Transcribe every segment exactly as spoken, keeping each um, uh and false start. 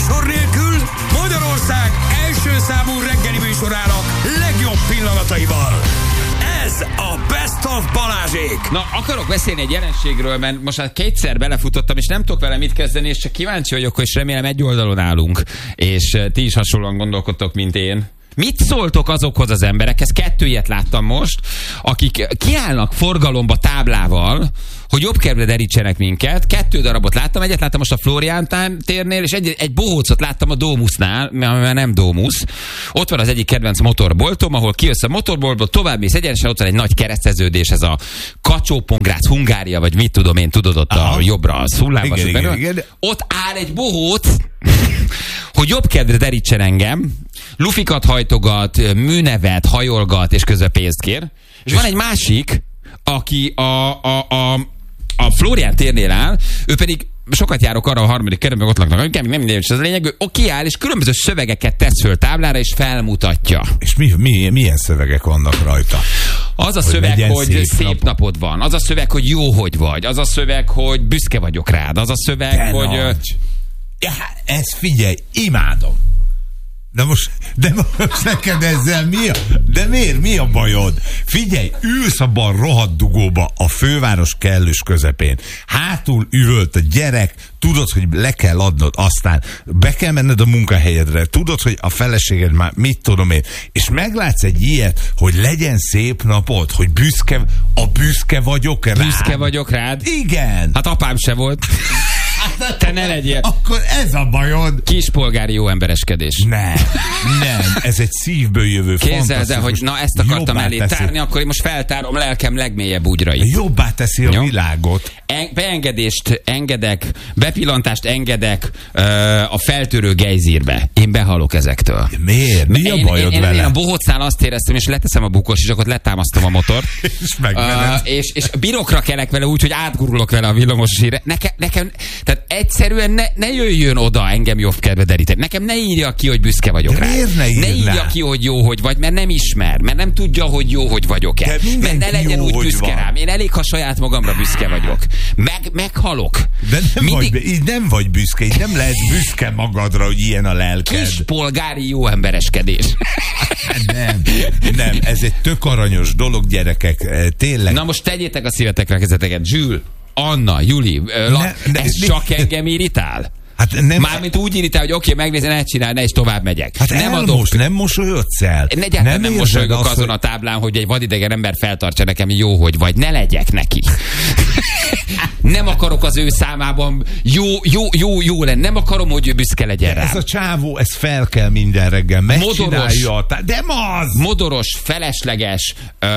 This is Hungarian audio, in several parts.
műsor nélkül Magyarország első számú reggeli műsorának legjobb pillanataival. Ez a Best of Balázsék. Na, akarok beszélni egy jelenségről, mert most már kétszer belefutottam, és nem tudok vele mit kezdeni, és csak kíváncsi vagyok, és remélem egy oldalon állunk, és ti is hasonlóan gondolkodtok, mint én. Mit szóltok azokhoz az emberekhez? Kettő ilyet láttam most, akik kiállnak forgalomba táblával, hogy jobb kerbre derítsenek minket. Kettő darabot láttam, egyet láttam most a Flórián térnél, és egy, egy bohócot láttam a Domusnál, mert nem Domus. Ott van az egyik kedvenc motorboltom, ahol kijössz a motorboltból, tovább mész egyenesen, ott van egy nagy kereszteződés, ez a Kacsó-Pongrác, Hungária, vagy mit tudom én, tudod, ott aha, a jobbra a Szullában. Igen, igen, igen. Ott áll egy bohóc, hogy jobb kedre derítsen engem, lufikat hajtogat, műnevet, hajolgat, és közben pénzt kér. És van egy másik, aki a, a, a, a Flórián térnél áll, ő pedig sokat járok arra a harmadik kerületben, ott laknak, nem minden, és az a lényeg, ő kiáll, és különböző szövegeket tesz föl táblára, és felmutatja. És mi, mi, milyen szövegek vannak rajta? Az a hogy szöveg, hogy szép, szép napod. napod van. Az a szöveg, hogy jó, hogy vagy. Az a szöveg, hogy büszke vagyok rád. Az a szöveg, de hogy... Nagy. Ja, ezt figyelj, imádom. De most, de most neked ezzel mi a, de miért, mi a bajod? Figyelj, ülsz abban a rohadt dugóba a főváros kellős közepén. Hátul üvölt a gyerek, tudod, hogy le kell adnod, aztán be kell menned a munkahelyedre, tudod, hogy a feleséged már mit tudom én, és meglátsz egy ilyet, hogy legyen szép napod, hogy büszke, a büszke vagyok rád. Büszke vagyok rád? Igen. Hát apám se volt. Te ne legyél. Akkor ez a bajod. Kispolgári jó embereskedés. Nem, nem, ez egy szívből jövő fantasztikus. Hogy na ezt akartam elé tárni, akkor én most feltárom lelkem legmélyebb úgyrait. Jobbá teszi a jó? világot. En- beengedést engedek, bepillantást engedek uh, a feltörő gejzírbe. Én behalok ezektől. Miért? Mi én, a bajod én, vele? Én a bohócnál azt éreztem, és leteszem a bukós, és akkor letámasztom a motort. és megmenem. Uh, és, és birokra kelek vele úgy, hogy átgurulok vele a villamosos híre. Nekem, nekem tehát egyszerűen ne, ne jöjjön oda engem jobb kedve deríteni. Nekem ne írja ki, hogy büszke vagyok rá. Ne, ne írja ki, hogy jó, hogy vagy, mert nem ismer, mert nem tudja, hogy jó, hogy vagyok-e. Mert ne legyen jó, úgy büszke rám. Én elég, ha saját magamra büszke vagyok. Meg, meghalok. De nem, Mindig... vagy, így nem vagy büszke, így nem lehet büszke magadra, hogy ilyen a lelked. Kispolgári jó embereskedés. nem, nem, ez egy tök aranyos dolog, gyerekek, tényleg. Na most tegyétek a szívetekre a kezeteket. Zsül, Anna, Juli, la, ne, ne, ez ne, csak ne, engem irritál? Hát nem, Mármint úgy irritál, hogy oké, okay, megnézem, ne csinálj, ne, és tovább megyek. Hát nem adok. Nem mosolyodsz el. Ne, nem, nem mosolygok azon hogy... a táblán, hogy egy vadidegen ember feltartsa nekem jó, hogy vagy. Ne legyek neki. Nem akarok az ő számában jó, jó, jó, jó lenni. Nem akarom, hogy ő büszke legyen rám. Ez a csávó, ez fel kell minden reggel. Megcsinálja. Modoros, de az! Modoros, felesleges,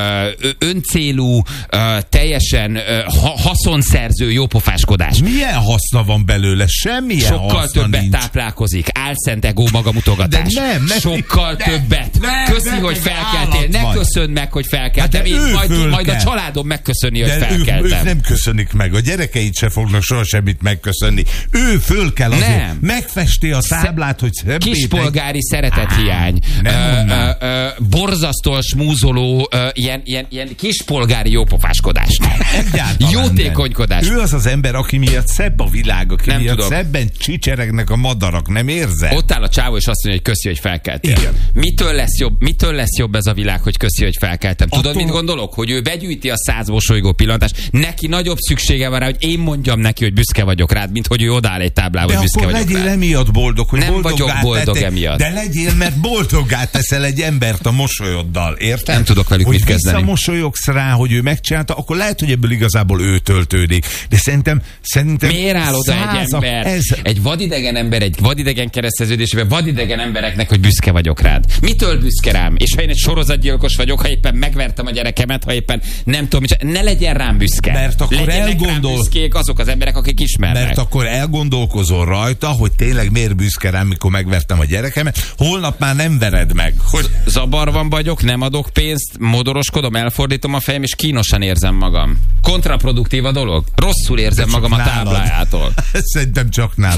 öncélú, teljesen haszonszerző jópofáskodás. Milyen haszna van belőle? Semmilyen sokkal többet nincs. Táplálkozik. Álszent egó magamutogatás. De nem, nem, sokkal de, többet. Nem, Köszi, nem, hogy felkeltél. Ne köszönd meg, hogy felkeltem. Hát Én majd, majd a családom megköszöni, hogy de felkeltem. Ők, ők nem köszönik meg. A gyerekeit se fognak soha semmit megköszönni. Ő föl kell azért. Nem. Megfesti a táblát, hogy kispolgári szeretethiány. Nem ö, ö, ö, borzasztó smúzoló, ö, ilyen, ilyen, ilyen kispolgári jópofáskodás. Jótékonykodás. Ő az az ember, aki miatt szebb a világ, aki nem miatt tudom. szebben csicseregnek a madarak, nem érzed? Ott áll a csávó, és azt mondja, hogy köszi, hogy felkeltél. Igen. Mitől lesz jobb, mitől lesz jobb ez a világ, hogy köszi, hogy felkeltem? Tudod, attól... mit gondolok? Hogy ő begyűjti a száz mosolygó pillantást. Neki nagyobb szüksége van rá, hogy én mondjam neki, hogy büszke vagyok rád, mint hogy ő odáll egy táblába, hogy büszke vagyok rád. De akkor legyél emiatt boldog, hogy nem vagyok boldog tette, emiatt. De legyél, mert boldoggá teszel egy embert a mosolyoddal, érted? Nem tudok velük hogy mit kezdeni. Hogy visszamosolyogsz rá, hogy ő megcsinálta, akkor lehet, hogy ebből igazából ő töltődik. De szerintem, szerintem miért áll oda egy ember, ez... egy vadidegen ember, egy vadidegen kereszteződésében vadidegen embereknek, hogy büszke vagyok rád? Mitől büszke rám? És ha én egy sorozatgyilkos vagyok, ha éppen megvertem a gyerekemet, ha éppen nem tudom, ne legyen rám büszke. Mert akkor legyenek elgondol... rám büszkék azok az emberek, akik ismernek. Mert akkor elgondolkozol rajta, hogy tényleg miért büszke rám, mikor megvertem a gyerekemet, holnap már nem vered meg. Hogy... Zabarban vagyok, nem adok pénzt, modoroskodom, elfordítom a fejem, és kínosan érzem magam. Kontraproduktív a dolog. Rosszul érzem magam nálad. A táblájától. Szerintem csak nálad.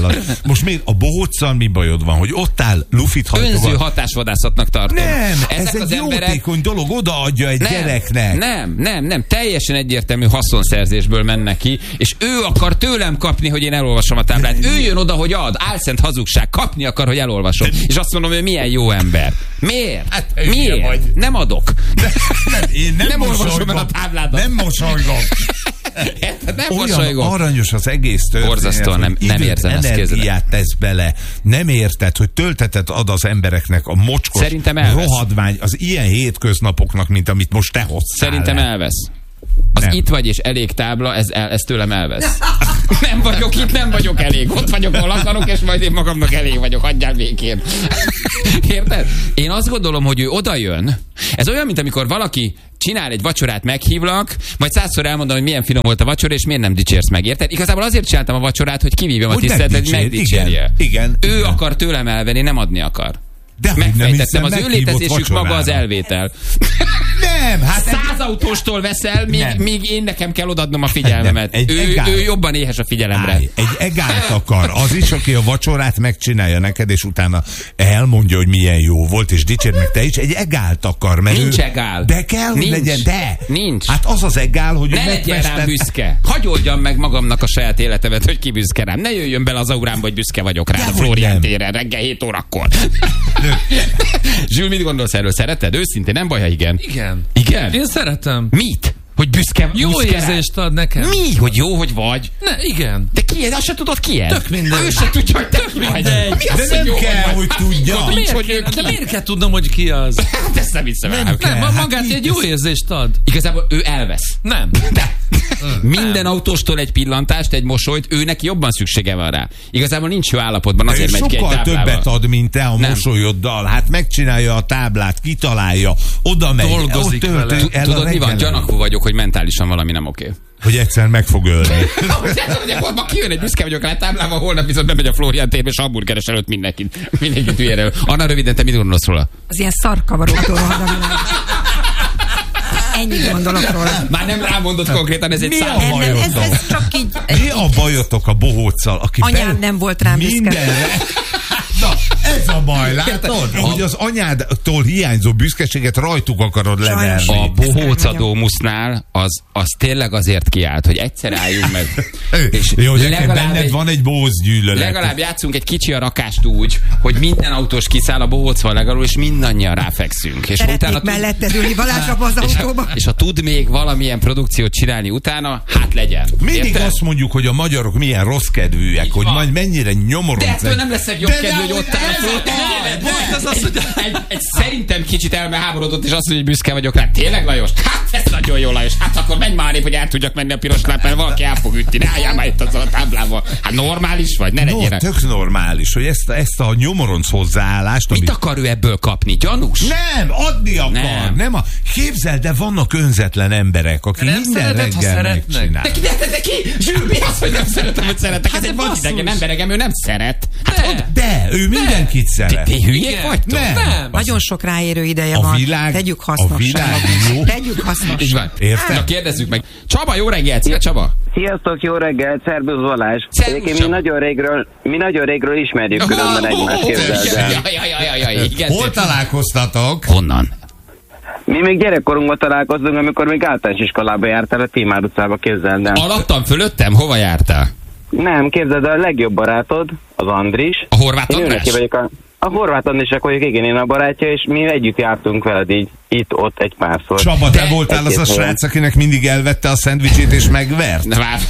állat. Most miért a bohóccal mi bajod van, hogy ott áll, lufit hajtogat? Önző hatásvadászatnak tartom. Nem, Ezek ez az egy emberek... jótékony dolog, odaadja egy nem, gyereknek. Nem, nem, nem, teljesen egyértelmű haszonszerzésből mennek ki, és ő akar tőlem kapni, hogy én elolvasom a táblát. De, ő jön oda, hogy ad, álszent hazugság, kapni akar, hogy elolvasom. De, és azt mondom, hogy milyen jó ember. Miért? Hát, Miért? Vagy. Nem adok. De, nem, én nem, nem olvasom el a tábládat. Nem mosolygom. Nem olyan mosolygom. Aranyos az egész történet. Borzasztóan nem, nem érzem ezt kézzel. Energiát tesz bele. Nem érted, hogy töltetet ad az embereknek a mocskos rohadvány az ilyen hétköznapoknak, mint amit most te hoztál. Szerintem le. elvesz. Az nem. Itt vagy és elég tábla, ez, ez tőlem elvesz. Nem vagyok itt, nem vagyok elég. Ott vagyok, ahol akarok, és majd én magamnak elég vagyok. Hagyjál békén. Érted? Én azt gondolom, hogy ő oda jön. Ez olyan, mint amikor valaki csinál egy vacsorát, meghívlak, majd százszor elmondom, hogy milyen finom volt a vacsora, és miért nem dicsérsz meg, érted? Igazából azért csináltam a vacsorát, hogy kivívjam a tiszteletet, hogy megdicsérje. Igen, ő igen. akar tőlem elvenni, nem adni akar. De megfejtettem, az ő létezésük maga az elvétel. Nem, hát száz autóstól veszel, míg, míg én nekem kell odaadnom a figyelmemet. Ő, ő jobban éhes a figyelemre. Állj, egy egált akar. Az is, aki a vacsorát megcsinálja neked, és utána elmondja, hogy milyen jó volt, és dicsér meg te is, egy egált akar. Mert nincs ő... egál. De kell, hogy nincs. legyen, de. Nincs. Hát az az egál, hogy ne legyen rám büszke. Hagy oldjam meg magamnak a saját életemet, hogy ki büszke rám. Ne jöjjön bele az aurámba, hogy büszke vagyok rá a Flórián téren reggel hét órakor. Zsül, mit gondolsz erről? Szereted? Őszintén, nem baj, ha igen. Igen. Igen? Én szeretem. Mit? Hogy büszke, jó büszke érzést ad nekem. Mi? Hogy jó, hogy vagy? Ne, igen. De ki ez? Azt se tudod ki ez? Tök minden. Ő se tudja, hogy te Tök ki vagy. mindegy. Mi az, de nem hogy kell, jó, hogy tudja. De miért, hogy kell, de miért kell tudnom, hogy ki az? Hát ezt nem hiszem el. Nem, kell. nem, Hát magát egy jó érzést ad. Igazából ő elvesz. Nem. De minden autóstól egy pillantást, egy mosolyt, ő neki jobban szüksége van rá. Igazából nincs jó állapotban, azért megy ki egy sokkal táblával. többet ad, mint te a nem. mosolyoddal. Hát megcsinálja a táblát, kitalálja, oda megy. Dolgozik vele. Tudod, mi van? Gyanakvó vagyok, hogy mentálisan valami nem oké. Hogy egyszer meg fog ölni. Ma kijön egy büszke vagyok rá táblával, holnap viszont bemegy a Flórián térbe, és hamburgeres előtt mindenkit. Mindenkit hülyére. Anna, röviden, te mit gondolsz róla? Az ilyen szarkavarótól van a világ. Ennyit gondolok róla. Már nem rámondott konkrétan, ez egy Mi szám. a Nem, ez, ez csak így... Mi a bajotok a bohóccal, aki Anyám be... nem volt rám büszke. Mindenre. Na, ez a baj, látod? Hogy az anyádtól hiányzó büszkeséget rajtuk akarod leverni. A bohócadómusznál az, az tényleg azért kiállt, hogy egyszer álljunk meg. És jó, legalább benned egy, van egy bózgyűlölet. Legalább játszunk egy kicsi a rakást úgy, hogy minden autós kiszáll a bohócval legalul, és mindannyian ráfekszünk. És szeretnék utána melletted ülni Balázsra az autóba. És ha tud még valamilyen produkciót csinálni utána, hát legyen. Mindig érted? azt mondjuk, hogy a magyarok milyen rossz kedvűek, hogy majd mennyire nyomorodnak. De ettől nem leszek jobb kedvű, hogy ott áll a Flórián. Egy szerintem kicsit elmeháborodott, és azt mondja, hogy büszke vagyok rá. Tényleg, Lajos? Hát ez nagyon jó, Lajos. Hát akkor menj már, hogy el tudjak menni a piros láppal, valaki el fog ütni. Ne álljál már itt azzal a táblával. Hát normális vagy, ne legyél. No, tök normális, hogy ezt, ezt a nyomoronc hozzáállást... Mit amit... akar ő ebből kapni? Gyanús? Nem, adni akar. Nem. nem a... Képzeld, de vannak önzetlen emberek, akik nem minden szereted, reggel megcsinál. De ki, de, de, de ki? Zsül, mi az, hogy nem szeretem, hogy szeretek? Hát ez egy vadidegen emberegem, ő nem szeret. Hát de, od... de, ő mindenkit szeret. Ti hülyék vagytok? Nem. nem. Nagyon sok ráérő ideje a van. Világ, Tegyük hasznosra. A világ jó. Tegyük hasznosra. Így van. Érted? Na kérdezzük meg. Csaba, jó reggelt! Szia, Csaba! Sziasztok, jó reggelt, szervusz Balázs. Szervusz, Egyébként mi nagyon régről, mi nagyon régről ismerjük Oh, különben egymást, oh, képzeld el. jaj, jaj, jaj, jaj, jaj, igen, Hol szép. találkoztatok? Honnan? Mi még gyerekkorunkban találkoztunk, amikor még általános iskolába jártál a Tímár utcába, képzeld el. Alattam, fölöttem? Hova jártál? Nem, képzeld el, a legjobb barátod, az Andris. A Horváth Én ő András? neki vagyok a, a Horváth Andrisek vagyok, igen, én a barátja, és mi együtt jártunk veled így, itt-ott egy párszor. Csaba, te voltál az a Egy-két srác, akinek mindig elvette a szendvicsét és megvert? Na vár.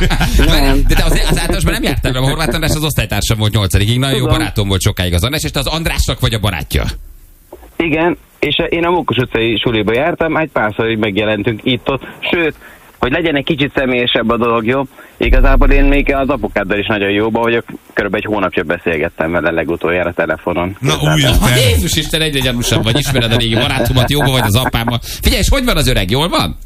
Nem. De te az, az általánosban nem jártál vele, a Horváth András az osztálytársam volt nyolcadikig, nagyon jó Tudom. barátom volt sokáig az András, és te az Andrásnak vagy a barátja. Igen, és én a Mókus utcai suliba jártam, egy párszor így megjelentünk itt-ott, sőt, hogy legyen egy kicsit személyesebb a dolog, jó? Igazából én még az apukáddal is nagyon jóba vagyok, körülbelül egy hónapja beszélgettem vele legutoljára telefonon. Na Képzeld új, el. Ha Jézus Isten, egyre gyanúsabb vagy, ismered a régi barátomat, jóba vagy az apámmal. Figyelj, és hogy van az öreg, jól van?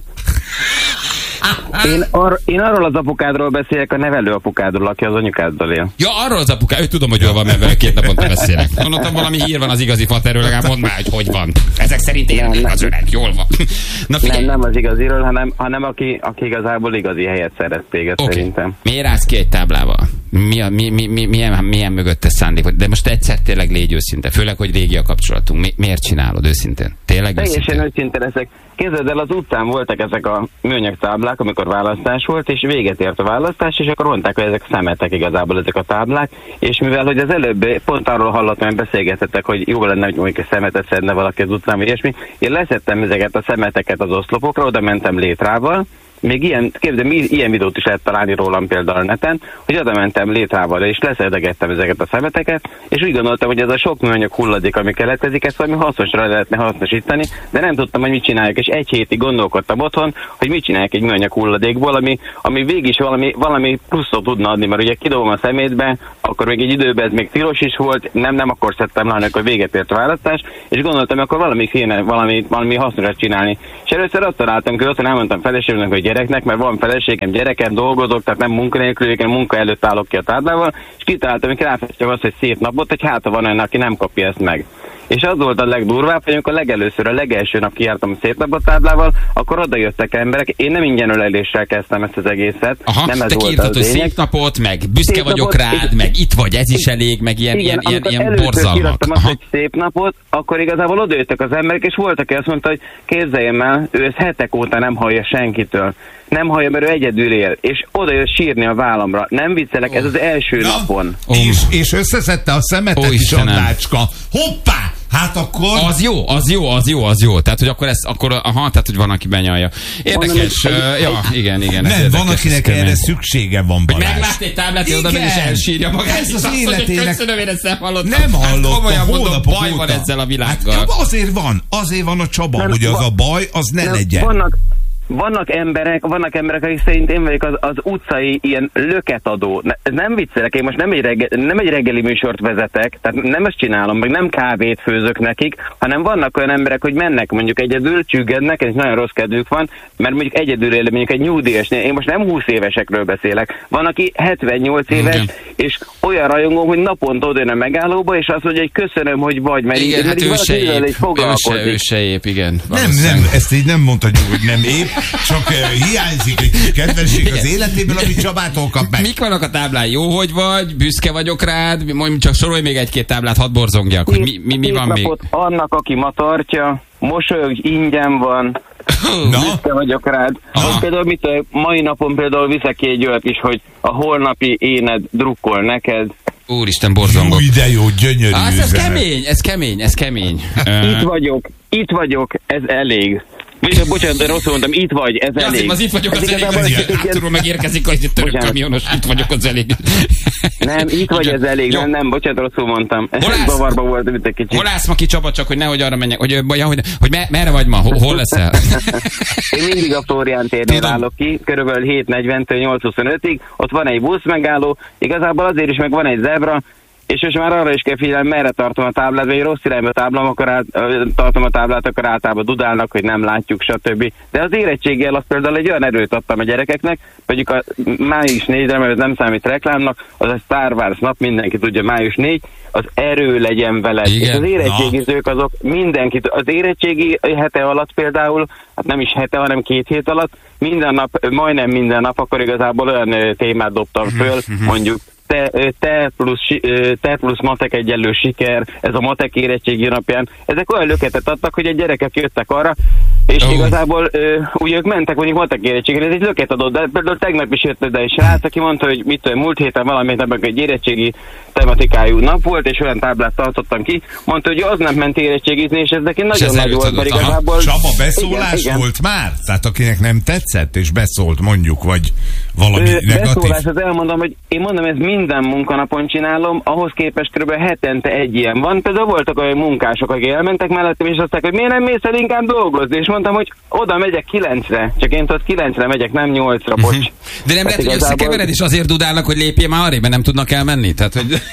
Én, ar- én arról az apukádról beszélek, a nevelő apukádról, aki az anyukáddal él. Ja, arról az apuká, ő tudom, hogy jól van, mert vele két naponta beszélek. Mondottam, valami hír van az igazi faterről, legalább mondd már, hogy hogy van. Ezek szerint élnek az öreg, jól van. Na figyelj. Nem, nem az igaziról, hanem, hanem aki, aki igazából igazi helyet szeret téged, Okay. szerintem. Miért állsz ki egy táblával? Mi, a, mi, mi, mi, milyen, milyen mögötte szándék? De most egyszer tényleg légy őszinte, főleg, hogy régi a kapcsolatunk. Mi, miért csinálod őszintén? Tényleg Teljesen őszintén? őszinte leszek. Képzeld el, az utcán voltak ezek a műanyag táblák, amikor választás volt, és véget ért a választás, és akkor mondták, hogy ezek szemetek igazából ezek a táblák, és mivel, hogy az előbb pont arról hallottam, hogy beszélgetettek, hogy jó lenne, hogy mondjuk a szemetet szedne valaki az utcán, vagy ilyesmi. Én leszettem ezeket a szemeteket az oszlopokra, oda mentem létrával. Még ilyen, képzeld, ilyen videót is lehet találni rólam például a neten, hogy oda mentem létrával, és leszedegettem ezeket a szemeteket, és úgy gondoltam, hogy ez a sok műanyag hulladék, ami keletkezik, ezt valami hasznosra lehetne hasznosítani, de nem tudtam, hogy mit csinálják, és egy hétig gondolkodtam otthon, hogy mit csinálják egy műanyag hulladékból, ami, ami végig is valami, valami pluszot tudna adni, mert ugye kidobom a szemétbe, akkor még egy időben ez még tilos is volt, nem, nem akkor szedtem le, amikor véget ért a választás, és gondoltam, akkor valami kéne, valami, valami hasznosat csinálni. És először azt találtam, hogy otthon elmondtam feleségemnek, hogy gyereknek, mert van feleségem, gyerekem, dolgozok, tehát nem munkanélkül, én munka előtt állok ki a táblával, és kitaláltam, hogy ráfestem azt, hogy szép napot, hogy hát van olyan, aki nem kapja ezt meg. És az volt a legdurvább, hogy amikor legelőször, a legelső nap kijártam a szép napot táblával, akkor oda jöttek emberek, én nem ingyen öleléssel kezdtem ezt az egészet. Aha, nem ez te volt kiírtad, hogy lényeg. szép napot, meg büszke Szép vagyok napot, rád, és- meg itt vagy, ez is elég, meg ilyen, Igen, ilyen, ilyen, ilyen először borzalmak. kiraktam azt, Aha. hogy szép napot, akkor igazából odajöttek az emberek, és voltak, aki azt mondta, hogy képzeljem el, ő ezt hetek óta nem hallja senkitől. Nem hallja, mert ő egyedül él. És oda jött sírni a vállamra. Nem viccelek, ez az első Na, napon. és, és összeszedte a szemetet Ó, is, Istenem. Annácska. Hoppá! Hát akkor... Az jó, az jó, az jó, az jó. Tehát, hogy akkor ez, akkor, aha, tehát, hogy van, aki benyalja. Érdekes, Mondom, uh, ja, igen, igen. ez Nem, érdekes, van, ez akinek kemény. erre szüksége van, Hogy Balázs. meglát egy táblát, hogy oda megy és Igen. elsírja magát. Ez és az azt mondja, hogy életének- köszönöm, én ezt nem hallottam. Nem Hát hallottam, komolyan mondom, hónapok baj van óta. ezzel a világgal. Hát, azért van, azért van a Csaba, Nem, hogy az va- a baj, az ne Nem, legyen. Vannak, vannak emberek, vannak emberek, akik szerint én vagyok az, az utcai ilyen löketadó. Ne, nem viccelek, én most nem egy, reggel, nem egy reggeli műsort vezetek, tehát nem ezt csinálom, meg nem kávét főzök nekik, hanem vannak olyan emberek, hogy mennek mondjuk egyedül, csüggednek, és nagyon rossz kedvük van, mert mondjuk egyedül él, mondjuk egy nyugdíjasnél, én most nem húsz évesekről beszélek, van, aki hetvennyolc éves, Igen. és olyan rajongó, hogy naponta odajön a megállóba, és azt mondja, hogy köszönöm, hogy vagy, mert Igen, így, hát mert így ő se valaki épp, vele így ő se, foglalkozik. ő se épp, igen. Nem, valószínűleg. nem, ezt így nem mondhatjuk, hogy nem épp, csak uh, hiányzik egy kis kedvesség az életéből, amit Csabától kap meg. Mik vannak a táblán? Jó, hogy vagy? Büszke vagyok rád? Mondjuk csak sorolj még egy-két táblát, hadd borzongjak, hogy mi, mi, mi Két van még. napot annak, aki ma tartja, mosolyog, ingyen van, Na, büszke vagyok rád. Aha. Hogy például mit, mai napon például viszek ki egy olyat is, hogy a holnapi éned drukkol neked. Úristen, borzongok. új, de jó, gyönyörű Ah, ez, ez üzenet. kemény, ez kemény, ez kemény. Itt vagyok, itt vagyok, ez elég. Bocsánat, bocsánat, de rosszul mondtam, itt vagy, ez Ja, elég. az itt vagyok, Ez az elég. igazából Az csak egy ilyen- hátulról megérkezik, hogy itt török Bocsánat. kamionos, itt vagyok, az elég. Nem, itt vagy, ez elég. Jó. Nem, nem, bocsánat, rosszul mondtam. Hol állsz? Bavarba volt itt egy kicsit. Hol állsz ma ki, Csaba, csak hogy nehogy arra menjek, hogy, hogy, hogy, hogy me, merre vagy ma, hol, hol leszel? Én mindig a Flórián térnél Tudom. állok ki, körülbelül hét negyventől nyolc huszonötig, ott van egy busz megálló, igazából azért is meg van egy zebra, és most már arra is kell figyelni, merre tartom a táblát, vagy rossz irányba táblám, akkor át, ö, tartom a táblát, akkor általában dudálnak, hogy nem látjuk, stb. De az érettséggel azt például egy olyan erőt adtam a gyerekeknek, mondjuk a május négyre, mert ez nem számít reklámnak, az a Star Wars nap, mindenki tudja, május négy, az erő legyen veled. Igen, És az érettségizők azok mindenkit, az érettségi hete alatt például, hát nem is hete, hanem két hét alatt, minden nap, majdnem minden nap, akkor igazából olyan ö, témát dobtam föl, mondjuk te, te, plusz, si- ö, te plusz matek egyenlő siker, ez a matek érettségi napján. Ezek olyan löketet adtak, hogy a gyerekek jöttek arra, és Ó. igazából ö, ugye ők mentek mondjuk matek érettségére, ez egy löket adott, de például tegnap is jött ide egy srác, aki mondta, hogy mit tudom, múlt héten valamit ebben egy érettségi tematikájú nap volt, és olyan táblát tartottam ki, mondta, hogy az nem ment érettségizni, és ez neki nagyon ez nagy erőt volt, adott, mert aha. igazából... Csaba, beszólás Igen, igen. volt már? Tehát akinek nem tetszett, és beszólt mondjuk, vagy valami Ö, negatív? Beszólás, az elmondom, hogy én mondom, ez minden munkanapon csinálom, ahhoz képest kb. Hetente egy ilyen van. Például voltak olyan munkások, akik elmentek mellettem, és azt mondták, hogy miért nem mész el inkább dolgozni, és mondtam, hogy oda megyek kilencre, csak én tudod kilencre megyek, nem nyolcra, bocs. De nem lehet, Hát hogy igazából- összekevered, és azért dudálnak, hogy lépjél már arrébb, mert nem tudnak elmenni? Tehát, hogy...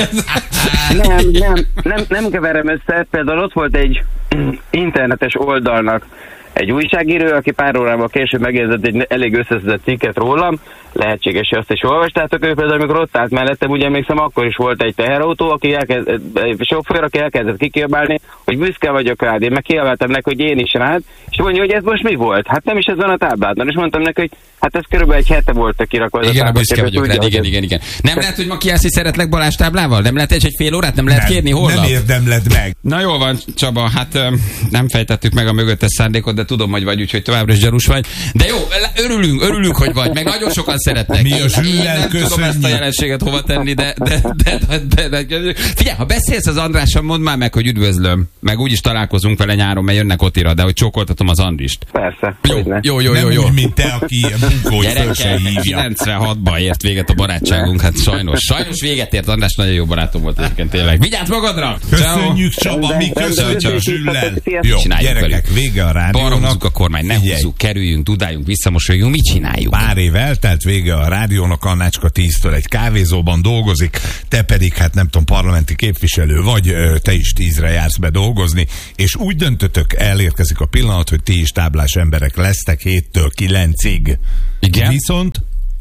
Nem, nem, nem, nem keverem össze. Például ott volt egy internetes oldalnak egy újságíró, aki pár órával később megjegyzett egy elég összeszedett cikket rólam, lehetséges, hogy azt is olvastátok, ő például, amikor ott állt mellettem, ugye emlékszem, akkor is volt egy teherautó, aki elkezd, egy sofőr, aki elkezdett kikiabálni, hogy büszke vagyok rád, én meg kiabáltam neki, hogy én is rád, és mondja, hogy ez most mi volt? Hát nem is ez van a tábládon, és mondtam neki, hogy Hát ez körülbelül egy hete volt kirakva. Ez Igen, a a büszke tábla, vagyok rád, tudja, igen, hogy igen, igen. Nem lehet, hogy ma kiállsz, hogy szeretlek Balázs táblával? Nem lehet egy, egy fél órát? Nem lehet Nem, kérni holnap? nem érdemled meg. Na jól van, Csaba, hát öm, nem fejtettük meg a mögöttes szándékot, de tudom, hogy vagy, úgyhogy továbbra is gyanús vagy. De jó, örülünk, örülünk, hogy vagy, meg nagyon sokan szeretnek. Mi a Én Zsüllel nem tudom ezt a köszönjük. jelenséget hova tenni, de, de, de, de, de, de, figyelj, ha beszélsz az Andrással, mondd már meg, hogy üdvözlöm. Meg úgyis találkozunk vele nyáron, mert jönnek Otira, de hogy csókoltatom az Andrist. Persze. Jó, hogyne. jó, jó, Nem jó, jó. úgy, mint te, aki a bunkót föl se Gyerekek, hívja. kilencvenhatban ért véget a barátságunk, hát sajnos. Sajnos véget ért, András nagyon jó barátom volt egyébként tényleg. Vigyázz magadra! Köszönjük, Csaba, mi Rendben, köszönjük rendben. Zsüllel. Sziasztok. Jó, Csináljuk gyerekek, velük. vége a Balra rádiónak. húzzuk a kormány, ne Figyelj, húzzuk, kerüljünk, dudáljunk, visszamosoljunk, mit csináljuk? Pár év eltelt, vége a rádiónak, Annácska tíztől egy kávézóban dolgozik, te pedig, hát nem tudom, parlamenti képviselő vagy, ö, te is tízre jársz be dolgozni, és úgy döntötök, elérkezik a pillanat, hogy ti is táblás emberek lesztek héttől kilencig. Igen? Viszont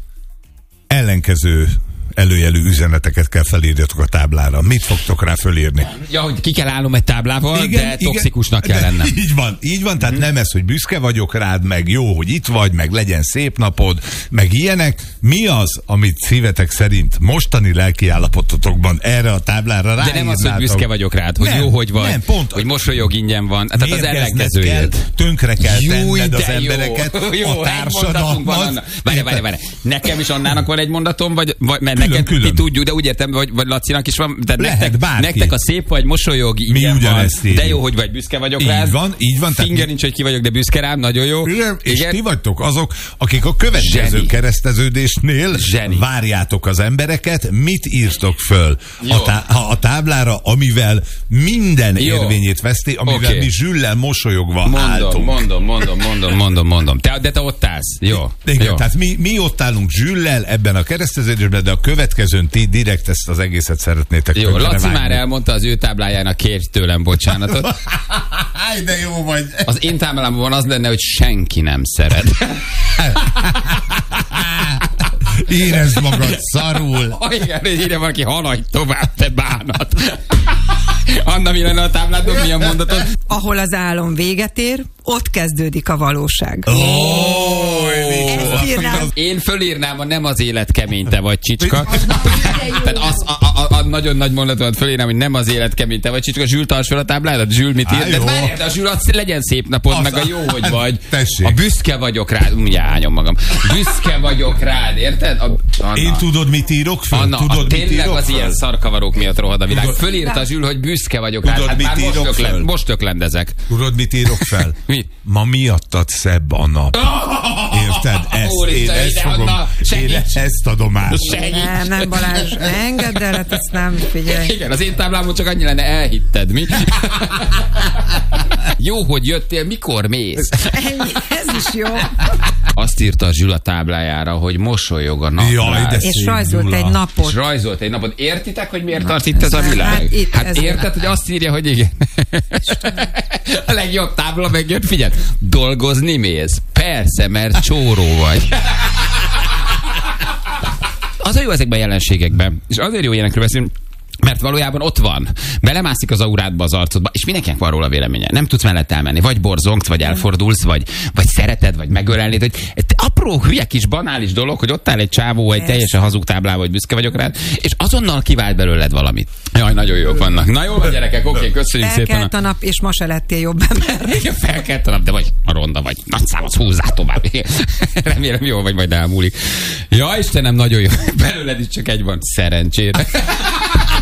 ellenkező előjelű üzeneteket kell felírjatok a táblára. Mit fogtok rá fölírni? Ja, hogy ki kell állnom egy táblával, de toxikusnak kell de lennem. Így van, így van, tehát nem ez, hogy büszke vagyok rád, meg jó, hogy itt vagy, meg legyen szép napod, meg ilyenek. Mi az, amit szívetek szerint mostani lelkiállapototokban erre a táblára De nem az, hogy büszke vagyok rád, hogy Nem, jó, hogy vagy, nem, pont. hogy mosolyog, ingyen van. Tehát az Mérgezned ellenkezőjét. kell, tönkre kell Júj, tenned az de jó. embereket, Jó, a egy mondatunk van, társadalmat. Anna. Várj, várj, várj. Nekem is Annának van egy mondatom, vagy, vagy mert Külön, neked külön. mi tudjuk, de úgy értem, vagy, vagy Lacinak is van. De Lehet, nektek, bárki. nektek a szép vagy, mosolyog, ingyen van. ugyanezt írjuk. De jó, hogy vagy, büszke vagyok Így rád. van, így van, tehát Finger mi- nincs, hogy ki vagyok, de büszke rám, nagyon jó. Igen, és Igen. ti vagytok azok, akik a következő Zseni. kereszteződésnél Zseni. várjátok az embereket, mit írtok föl Jó. a, tá- a táblára, amivel minden Jó. érvényét veszti, amivel Oké. mi Zsüllel mosolyogva Mondom, álltunk. mondom, mondom, mondom, mondom, mondom. Te, de te ott állsz. Jó. Igen, jó. tehát mi, mi ott állunk Zsüllel ebben a kereszteződésben, de a következőn ti direkt ezt az egészet szeretnétek Jó, tönkre Laci vágni. már elmondta az ő táblájának, kérj tőlem bocsánatot. Háj, de jó vagy. Az én táblámon az lenne, hogy senki nem szeret. Érezd magad szarul. Ha igen, hogy írja valaki, haladj tovább, te bánat. Anna, mi lenne a tábládon, mi a mondatod? Ahol az álom véget ér, ott kezdődik a valóság. Oh, Ezt írnám. Én fölírnám a nem az élet kemény, te vagy csicska. Tehát az, a, a, a, nagyon nagy mondatomat fölírnám, hogy nem az élet kemény, te vagy csicska. Zsül, tarts fel a tábládat. Zsül, mit ír? Á, De jó. várjál, de a Zsül, az legyen szép napod, Az- meg a jó, hogy vagy. Tessék. A büszke vagyok rád. Ugye, ányom magam. Büszke vagyok rád, érted? A, Anna. Én tudod, mit írok föl? Anna, tudod, a, mit tényleg írok az föl? ilyen szarkavarók miatt rohad a világ. Tudod- Fölírta Zsül, hogy büszke vagyok Tudod, rád. Hát mit már most, írok öklen, föl? most öklendezek. Tudod, mit írok fel? Mi? Ma miattad szebb a nap. Érted? Ezt, Úristen, én ezt ide, fogom, Anna, segíts! én ezt adom át. Segíts! Nem, nem Balázs, ne engedd el, hát ezt nem, figyelj. Igen, az én táblámon csak annyi lenne, elhitted, mi? Jó, hogy jöttél, mikor mész? Ennyi, ez is jó. Azt írta a Zsül a táblájára, hogy mosolyog a nap. Jaj, rád. de És szép, rajzolt Gyula. egy napot. És rajzolt egy napot. Értitek, hogy miért tart itt ez a világ? Hát itt Hát ezért. érted, hogy azt írja, hogy igen. A legjobb tábla megjött, figyelj, dolgozni mész? Persze, mert csóró vagy. Az a jó ezekben a jelenségekben, és azért jó ilyenekről beszélni, mert valójában ott van. Belemászik az aurádba, az arcodba, és mindenkinek van róla véleménye. Nem tudsz mellett elmenni. Vagy borzongsz, vagy elfordulsz, vagy, vagy szereted, vagy megölelnéd. Hogy egy apró, hülye kis banális dolog, hogy ott áll egy csávó, egy Persze. teljesen hazug táblával, hogy büszke vagyok rád, és azonnal kivált belőled valamit. Jaj, nagyon jók vannak. Na jó, gyerekek, oké, köszönjük szépen. Felkelt a nap, és ma se lettél jobb ember. Igen, felkelt a nap, de vagy a ronda vagy. Nagy számot húzzál tovább. Remélem jó vagy, majd elmúlik. Ja, Istenem, nagyon jó. Belőled is csak egy van. Szerencsére.